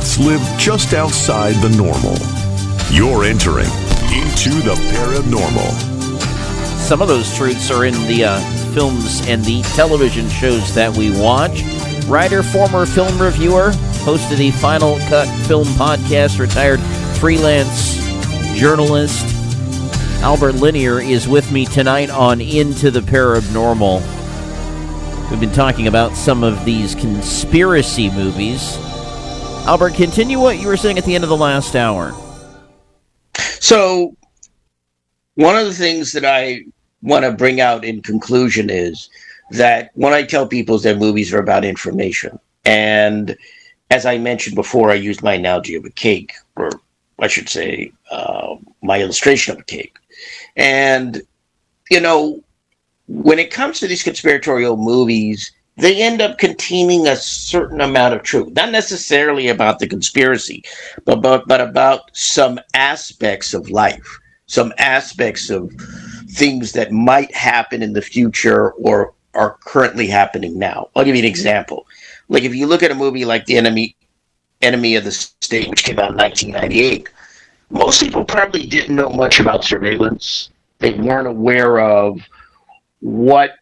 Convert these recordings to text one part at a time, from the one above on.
truths live just outside the normal. You're entering into the paranormal. Some of those truths are in the films and the television shows that we watch. Writer, former film reviewer, host of the Final Cut Film Podcast, retired freelance journalist, Albert Linier is with me tonight on Into the Paranormal. We've been talking about some of these conspiracy movies. Albert, continue what you were saying at the end of the last hour. So, one of the things that I want to bring out in conclusion is that when I tell people that movies are about information, and as I mentioned before, I used my analogy of a cake, or I should say my illustration of a cake. And, you know, when it comes to these conspiratorial movies, they end up containing a certain amount of truth, not necessarily about the conspiracy, but about some aspects of life, some aspects of things that might happen in the future or are currently happening now. I'll give you an example. Like if you look at a movie like The Enemy of the State, which came out in 1998, most people probably didn't know much about surveillance. They weren't aware of what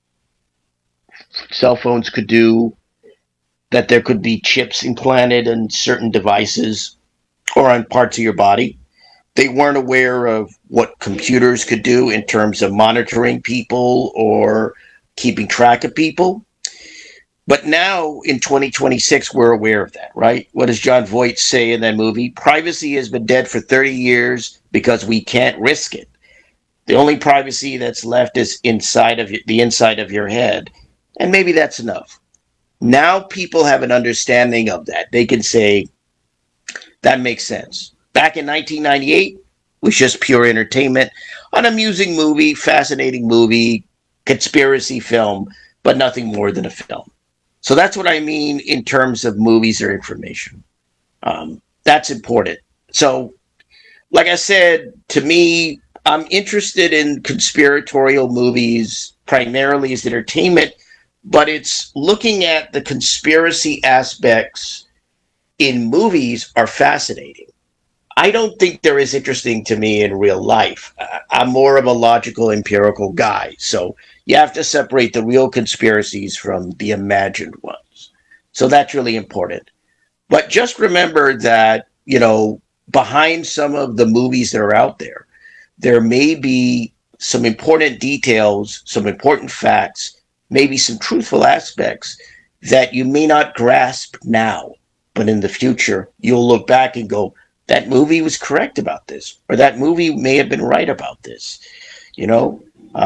cell phones could do, that there could be chips implanted in certain devices or on parts of your body. They weren't aware of what computers could do in terms of monitoring people or keeping track of people. But now in 2026, we're aware of that, right? What does John Voight say in that movie? Privacy has been dead for 30 years because we can't risk it. The only privacy that's left is the inside of your head. And maybe that's enough. Now people have an understanding of that. They can say, that makes sense. Back in 1998, was just pure entertainment, an amusing movie, fascinating movie, conspiracy film, but nothing more than a film. So that's what I mean in terms of movies or information. That's important. So, like I said, to me, I'm interested in conspiratorial movies primarily as entertainment, but it's looking at the conspiracy aspects in movies are fascinating. I don't think they're as interesting to me in real life. I'm more of a logical, empirical guy. So you have to separate the real conspiracies from the imagined ones. So that's really important. But just remember that, you know, behind some of the movies that are out there, there may be some important details, some important facts, maybe some truthful aspects that you may not grasp now, but in the future, you'll look back and go, that movie was correct about this, or that movie may have been right about this. You know,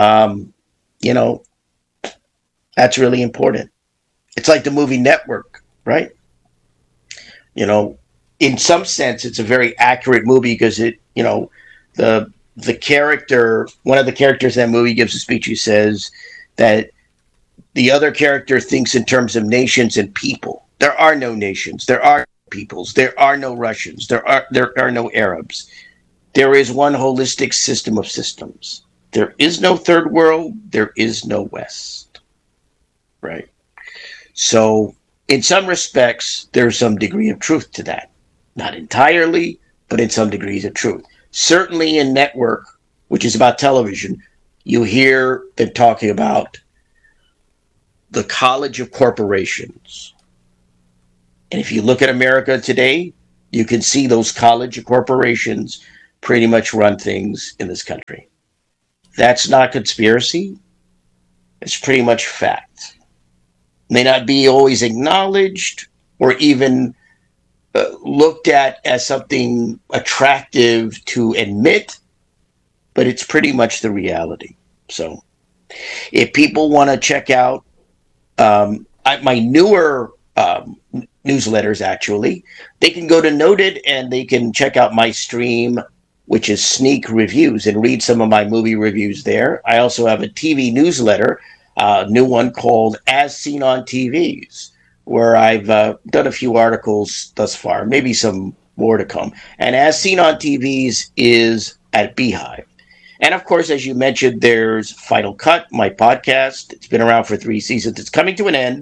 that's really important. It's like the movie Network, right? You know, in some sense, it's a very accurate movie because it, you know, the character, one of the characters in that movie gives a speech who says that the other character thinks in terms of nations and people. There are no nations. There are peoples. There are no Russians. There are no Arabs. There is one holistic system of systems. There is no third world. There is no West. Right? So in some respects, there's some degree of truth to that. Not entirely, but in some degrees of truth. Certainly in Network, which is about television, you hear them talking about the College of Corporations. And if you look at America today, you can see those college of corporations pretty much run things in this country. That's not conspiracy. It's pretty much fact. May not be always acknowledged or even looked at as something attractive to admit, but it's pretty much the reality. So if people want to check out my newer newsletters, actually, they can go to Noted and they can check out my stream, which is Sneak Reviews, and read some of my movie reviews there. I also have a TV newsletter, new one called As Seen on TVs, where I've done a few articles thus far, maybe some more to come. And As Seen on TVs is at Beehive. And of course, as you mentioned, there's Final Cut, my podcast. It's been around for 3 seasons. It's coming to an end.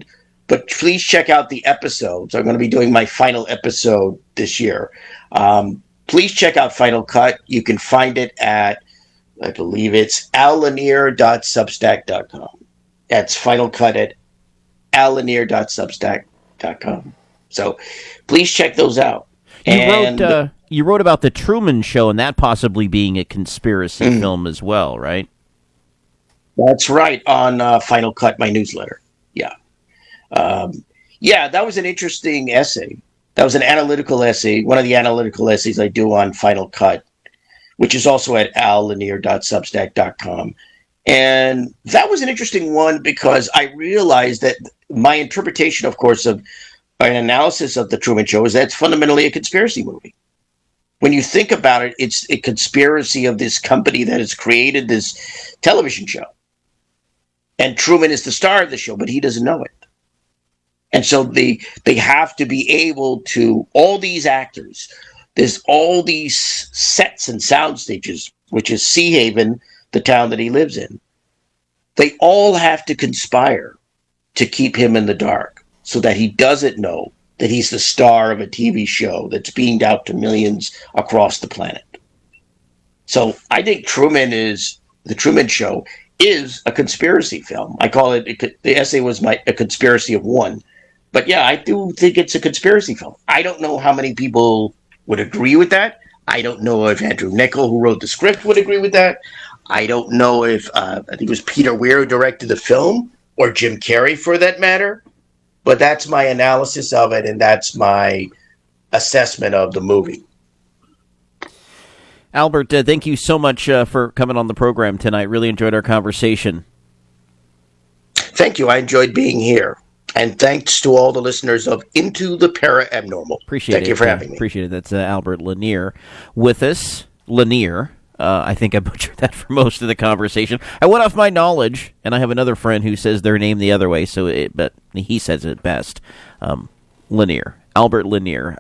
but please check out the episodes. I'm going to be doing my final episode this year. Please check out Final Cut. You can find it at, I believe it's allanier.substack.com. That's Final Cut at allanier.substack.com. So please check those out. You wrote about the Truman Show and that possibly being a conspiracy film as well, right? That's right, on Final Cut, my newsletter. Yeah. That was an interesting essay. That was an analytical essay, one of the analytical essays I do on Final Cut, which is also at allanier.substack.com. And that was an interesting one because I realized that my interpretation, of course, of an analysis of The Truman Show is that it's fundamentally a conspiracy movie. When you think about it, it's a conspiracy of this company that has created this television show. And Truman is the star of the show, but he doesn't know it. And so they have to be able to, all these actors, there's all these sets and sound stages, which is Sea Haven, the town that he lives in. They all have to conspire to keep him in the dark so that he doesn't know that he's the star of a TV show that's beamed out to millions across the planet. So I think The Truman Show is a conspiracy film. I call it, the essay was a conspiracy of one. But yeah, I do think it's a conspiracy film. I don't know how many people would agree with that. I don't know if Andrew Niccol, who wrote the script, would agree with that. I don't know if, I think it was Peter Weir who directed the film, or Jim Carrey for that matter. But that's my analysis of it, and that's my assessment of the movie. Albert, thank you so much for coming on the program tonight. Really enjoyed our conversation. Thank you. I enjoyed being here. And thanks to all the listeners of Into the Para-Abnormal. Thank you for having me. Appreciate it. That's Albert Lanier with us. Lanier. I think I butchered that for most of the conversation. I went off my knowledge, and I have another friend who says their name the other way, but he says it best. Lanier. Albert Lanier.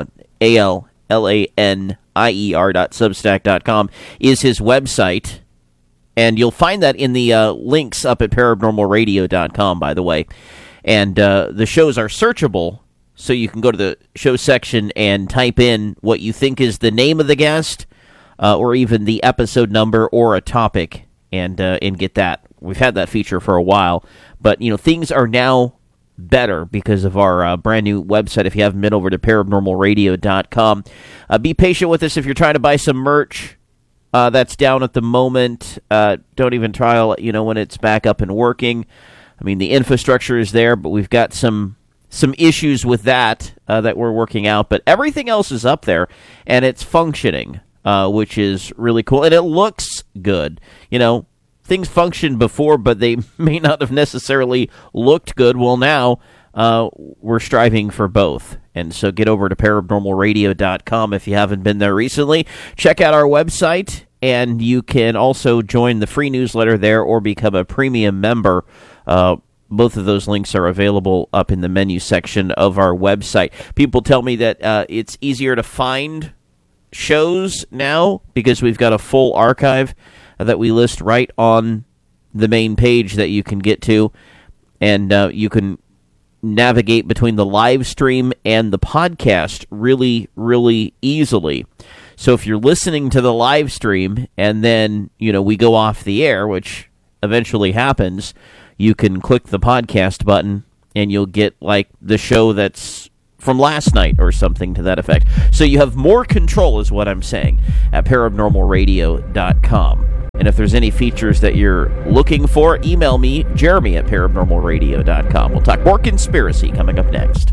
ALLANIER.substack.com is his website. And you'll find that in the links up at paranormalradio.com, by the way. And the shows are searchable, so you can go to the show section and type in what you think is the name of the guest, or even the episode number or a topic, and get that. We've had that feature for a while, but things are now better because of our brand new website. If you haven't been over to paranormalradio.com, be patient with us if you're trying to buy some merch. That's down at the moment. Don't even try when it's back up and working. I mean, the infrastructure is there, but we've got some issues with that we're working out. But everything else is up there, and it's functioning, which is really cool. And it looks good. Things functioned before, but they may not have necessarily looked good. Well, now we're striving for both. And so get over to paranormalradio.com if you haven't been there recently. Check out our website, and you can also join the free newsletter there or become a premium member. Both of those links are available up in the menu section of our website. People tell me that it's easier to find shows now because we've got a full archive that we list right on the main page that you can get to, and you can navigate between the live stream and the podcast really, really easily. So if you're listening to the live stream and then, we go off the air, which eventually happens, you can click the podcast button and you'll get like the show that's from last night or something to that effect. So you have more control is what I'm saying at paranormalradio.com. And if there's any features that you're looking for, email me, Jeremy at paranormalradio.com. We'll talk more conspiracy coming up next.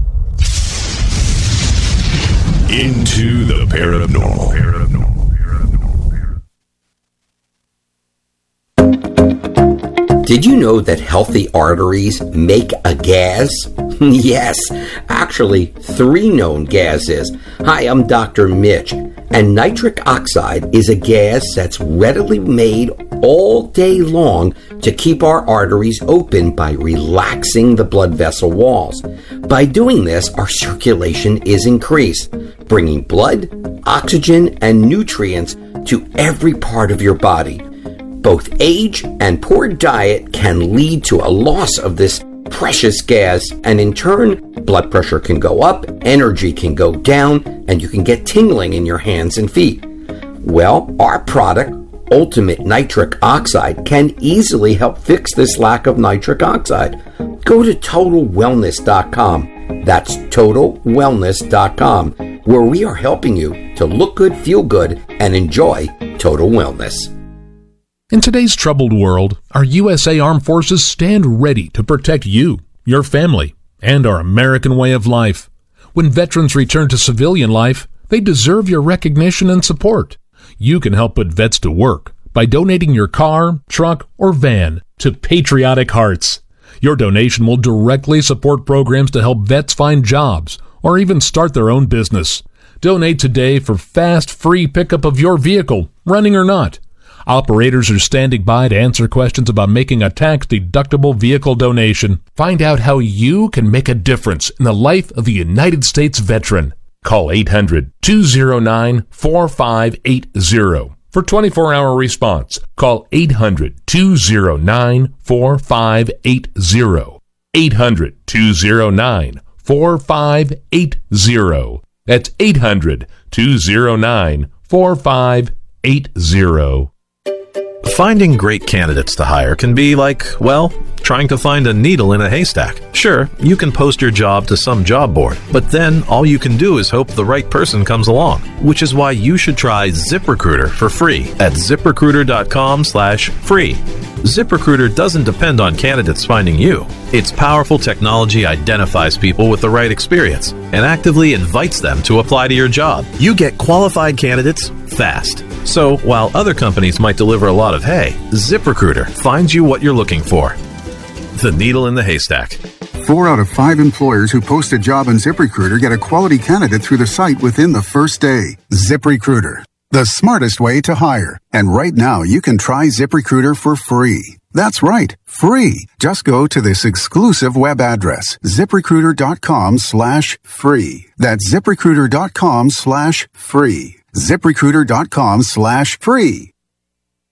Into the Paranormal. Did you know that healthy arteries make a gas? Yes, actually 3 known gases. Hi, I'm Dr. Mitch, and nitric oxide is a gas that's readily made all day long to keep our arteries open by relaxing the blood vessel walls. By doing this, our circulation is increased, bringing blood, oxygen, and nutrients to every part of your body. Both age and poor diet can lead to a loss of this precious gas, and in turn, blood pressure can go up, energy can go down, and you can get tingling in your hands and feet. Well, our product, Ultimate Nitric Oxide, can easily help fix this lack of nitric oxide. Go to TotalWellness.com. That's TotalWellness.com, where we are helping you to look good, feel good, and enjoy total wellness. In today's troubled world, our USA Armed Forces stand ready to protect you, your family, and our American way of life. When veterans return to civilian life, they deserve your recognition and support. You can help put vets to work by donating your car, truck, or van to Patriotic Hearts. Your donation will directly support programs to help vets find jobs or even start their own business. Donate today for fast, free pickup of your vehicle, running or not. Operators are standing by to answer questions about making a tax-deductible vehicle donation. Find out how you can make a difference in the life of a United States veteran. Call 800-209-4580 for 24-hour response. Call 800-209-4580. 800-209-4580. That's 800-209-4580. Finding great candidates to hire can be like, well, trying to find a needle in a haystack. Sure, you can post your job to some job board, but then all you can do is hope the right person comes along, which is why you should try ZipRecruiter for free at ZipRecruiter.com/free. ZipRecruiter doesn't depend on candidates finding you. Its powerful technology identifies people with the right experience and actively invites them to apply to your job. You get qualified candidates fast. So, while other companies might deliver a lot of hay, ZipRecruiter finds you what you're looking for. The needle in the haystack. 4 out of 5 employers who post a job on ZipRecruiter get a quality candidate through the site within the first day. ZipRecruiter, the smartest way to hire. And right now, you can try ZipRecruiter for free. That's right, free. Just go to this exclusive web address, ZipRecruiter.com/free. That's ZipRecruiter.com/free. ZipRecruiter.com/free.